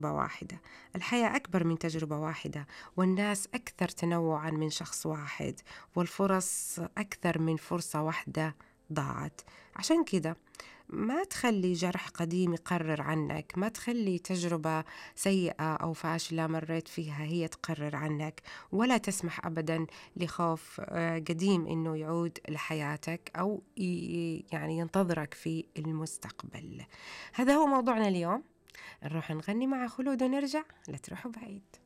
واحدة. الحياة أكبر من تجربة واحدة، والناس أكثر تنوعا من شخص واحد، والفرص أكثر من فرصة واحدة ضاعت. عشان كده ما تخلي جرح قديم يقرر عنك، ما تخلي تجربة سيئة أو فاشلة مريت فيها هي تقرر عنك، ولا تسمح أبدا لخوف قديم إنه يعود لحياتك أو يعني ينتظرك في المستقبل. هذا هو موضوعنا اليوم. نروح نغني مع خلود ونرجع، لا تروحوا بعيد.